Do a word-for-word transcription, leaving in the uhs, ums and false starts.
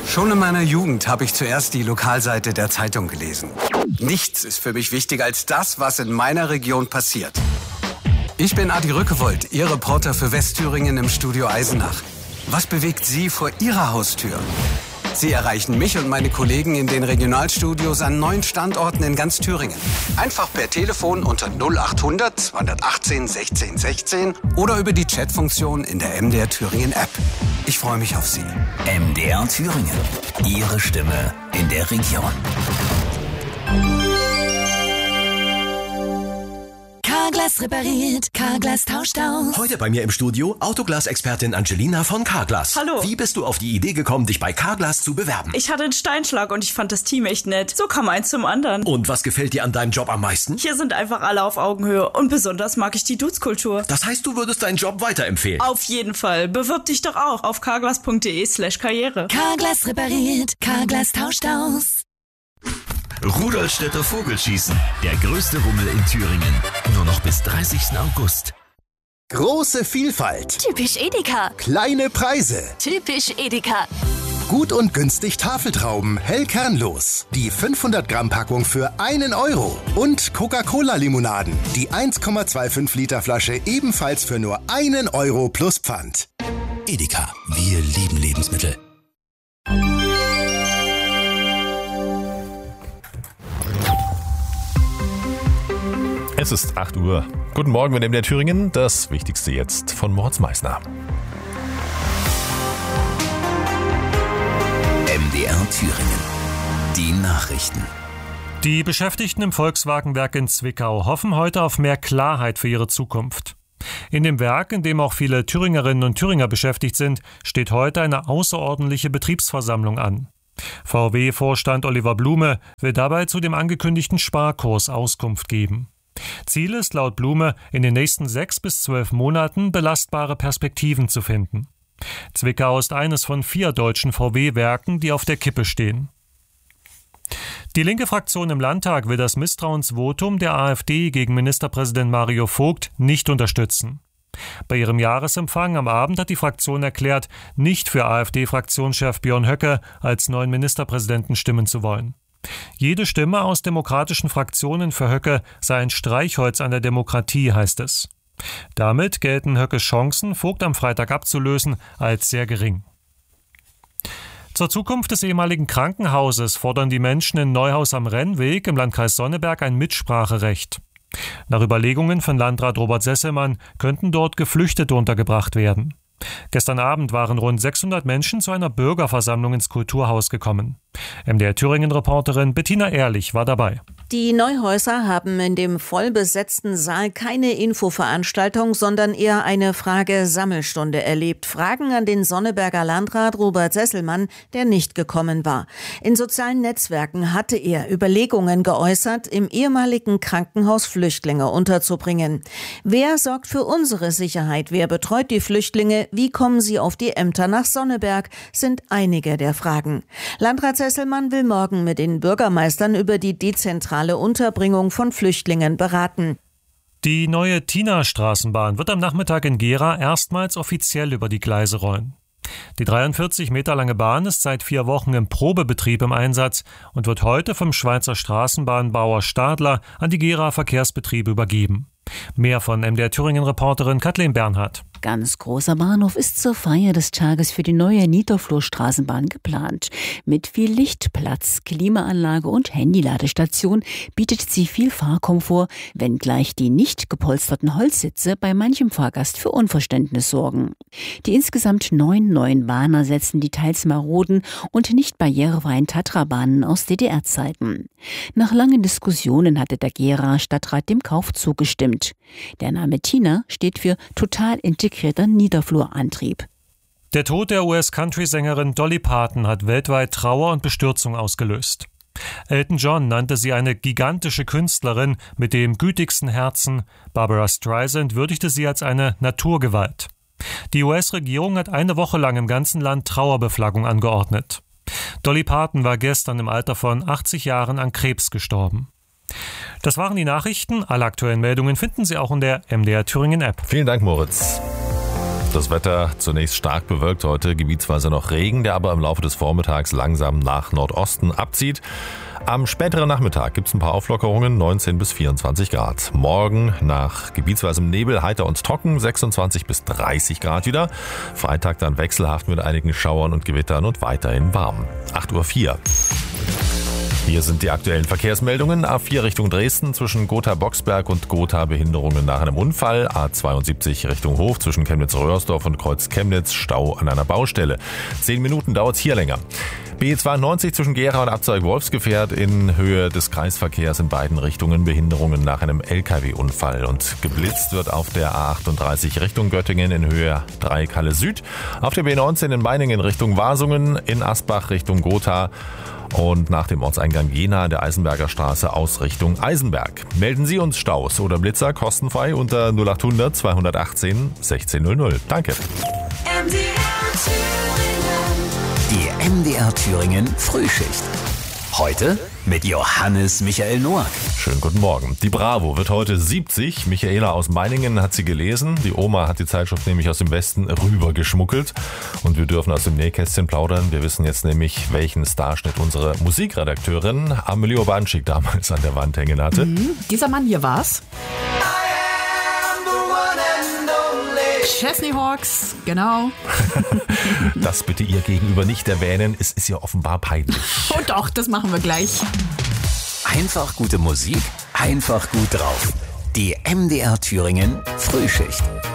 Schon in meiner Jugend habe ich zuerst die Lokalseite der Zeitung gelesen. Nichts ist für mich wichtiger als das, was in meiner Region passiert. Ich bin Adi Rückewold, Ihr Reporter für Westthüringen im Studio Eisenach. Was bewegt Sie vor Ihrer Haustür? Sie erreichen mich und meine Kollegen in den Regionalstudios an neun Standorten in ganz Thüringen. Einfach per Telefon unter null achthundert zweihundertachtzehn sechzehn sechzehn oder über die Chatfunktion in der M D R Thüringen App. Ich freue mich auf Sie. M D R Thüringen. Ihre Stimme in der Region. Carglass repariert, Carglass tauscht aus. Heute bei mir im Studio Autoglas-Expertin Angelina von Carglass. Hallo. Wie bist du auf die Idee gekommen, dich bei Carglass zu bewerben? Ich hatte einen Steinschlag und ich fand das Team echt nett. So kam eins zum anderen. Und was gefällt dir an deinem Job am meisten? Hier sind einfach alle auf Augenhöhe und besonders mag ich die Dudes-Kultur. Das heißt, du würdest deinen Job weiterempfehlen? Auf jeden Fall. Bewirb dich doch auch auf carglass.de slash karriere. Carglass repariert, Carglass tauscht aus. Rudolstädter Vogelschießen. Der größte Rummel in Thüringen. Nur noch bis dreißigsten August. Große Vielfalt. Typisch Edeka. Kleine Preise. Typisch Edeka. Gut und günstig Tafeltrauben, hell kernlos. Die fünfhundert Gramm Packung für einen Euro. Und Coca-Cola-Limonaden. Die eins Komma fünfundzwanzig Liter Flasche ebenfalls für nur einen Euro plus Pfand. Edeka. Wir lieben Lebensmittel. Es ist acht Uhr. Guten Morgen mit M D R Thüringen. Das Wichtigste jetzt von Moritz Meissner. M D R Thüringen. Die Nachrichten. Die Beschäftigten im Volkswagenwerk in Zwickau hoffen heute auf mehr Klarheit für ihre Zukunft. In dem Werk, in dem auch viele Thüringerinnen und Thüringer beschäftigt sind, steht heute eine außerordentliche Betriebsversammlung an. V W-Vorstand Oliver Blume will dabei zu dem angekündigten Sparkurs Auskunft geben. Ziel ist laut Blume, in den nächsten sechs bis zwölf Monaten belastbare Perspektiven zu finden. Zwickau ist eines von vier deutschen V W-Werken, die auf der Kippe stehen. Die linke Fraktion im Landtag will das Misstrauensvotum der AfD gegen Ministerpräsident Mario Vogt nicht unterstützen. Bei ihrem Jahresempfang am Abend hat die Fraktion erklärt, nicht für AfD-Fraktionschef Björn Höcke als neuen Ministerpräsidenten stimmen zu wollen. Jede Stimme aus demokratischen Fraktionen für Höcke sei ein Streichholz an der Demokratie, heißt es. Damit gelten Höckes Chancen, Vogt am Freitag abzulösen, als sehr gering. Zur Zukunft des ehemaligen Krankenhauses fordern die Menschen in Neuhaus am Rennweg im Landkreis Sonneberg ein Mitspracherecht. Nach Überlegungen von Landrat Robert Sesselmann könnten dort Geflüchtete untergebracht werden. Gestern Abend waren rund sechshundert Menschen zu einer Bürgerversammlung ins Kulturhaus gekommen. M D R Thüringen-Reporterin Bettina Ehrlich war dabei. Die Neuhäuser haben in dem vollbesetzten Saal keine Infoveranstaltung, sondern eher eine Frage-Sammelstunde erlebt. Fragen an den Sonneberger Landrat Robert Sesselmann, der nicht gekommen war. In sozialen Netzwerken hatte er Überlegungen geäußert, im ehemaligen Krankenhaus Flüchtlinge unterzubringen. Wer sorgt für unsere Sicherheit? Wer betreut die Flüchtlinge? Wie kommen sie auf die Ämter nach Sonneberg? Sind einige der Fragen. Landrat Sesselmann will morgen mit den Bürgermeistern über die dezentrale Unterbringung von Flüchtlingen beraten. Die neue Tina-Straßenbahn wird am Nachmittag in Gera erstmals offiziell über die Gleise rollen. Die dreiundvierzig Meter lange Bahn ist seit vier Wochen im Probebetrieb im Einsatz und wird heute vom Schweizer Straßenbahnbauer Stadler an die Gera Verkehrsbetriebe übergeben. Mehr von M D R Thüringen-Reporterin Kathleen Bernhardt. Ganz großer Bahnhof ist zur Feier des Tages für die neue Niederflurstraßenbahn geplant. Mit viel Lichtplatz, Klimaanlage und Handyladestation bietet sie viel Fahrkomfort, wenngleich die nicht gepolsterten Holzsitze bei manchem Fahrgast für Unverständnis sorgen. Die insgesamt neun neuen Bahnen ersetzen die teils maroden und nicht barrierefreien Tatra-Bahnen aus D D R-Zeiten. Nach langen Diskussionen hatte der Gera Stadtrat dem Kauf zugestimmt. Der Name Tina steht für total integrierter Niederflurantrieb. Der Tod der U S-Country-Sängerin Dolly Parton hat weltweit Trauer und Bestürzung ausgelöst. Elton John nannte sie eine gigantische Künstlerin mit dem gütigsten Herzen. Barbara Streisand würdigte sie als eine Naturgewalt. Die U S-Regierung hat eine Woche lang im ganzen Land Trauerbeflaggung angeordnet. Dolly Parton war gestern im Alter von achtzig Jahren an Krebs gestorben. Das waren die Nachrichten. Alle aktuellen Meldungen finden Sie auch in der M D R Thüringen App. Vielen Dank, Moritz. Das Wetter zunächst stark bewölkt heute, gebietsweise noch Regen, der aber im Laufe des Vormittags langsam nach Nordosten abzieht. Am späteren Nachmittag gibt es ein paar Auflockerungen, neunzehn bis vierundzwanzig Grad. Morgen nach gebietsweisem Nebel heiter und trocken, sechsundzwanzig bis dreißig Grad wieder. Freitag dann wechselhaft mit einigen Schauern und Gewittern und weiterhin warm. acht Uhr vier. Hier sind die aktuellen Verkehrsmeldungen. A vier Richtung Dresden zwischen Gotha-Boxberg und Gotha Behinderungen nach einem Unfall. A zweiundsiebzig Richtung Hof zwischen Chemnitz-Röhrsdorf und Kreuz-Chemnitz Stau an einer Baustelle. Zehn Minuten dauert es hier länger. B zweiundneunzig zwischen Gera und Abzweig Wolfsgefährt in Höhe des Kreisverkehrs in beiden Richtungen Behinderungen nach einem L K W-Unfall. Und geblitzt wird auf der A achtunddreißig Richtung Göttingen in Höhe drei Kalle Süd. Auf der B neunzehn in Meiningen Richtung Wasungen, in Asbach Richtung Gotha. Und nach dem Ortseingang Jena der Eisenberger Straße aus Richtung Eisenberg. Melden Sie uns Staus oder Blitzer kostenfrei unter null achthundert zweihundertachtzehn sechzehn null null. Danke. Die M D R Thüringen Frühschicht. Heute mit Johannes Michael Noack. Schönen guten Morgen. Die Bravo wird heute siebzig. Michaela aus Meiningen hat sie gelesen. Die Oma hat die Zeitschrift nämlich aus dem Westen rübergeschmuggelt. Und wir dürfen aus dem Nähkästchen plaudern. Wir wissen jetzt nämlich, welchen Starschnitt unsere Musikredakteurin Amelie Urbanschik damals an der Wand hängen hatte. Mhm. Dieser Mann hier war's. Chesney Hawks, genau. Das bitte ihr gegenüber nicht erwähnen. Es ist ja offenbar peinlich. Oh doch, das machen wir gleich. Einfach gute Musik, einfach gut drauf. Die M D R Thüringen Frühschicht.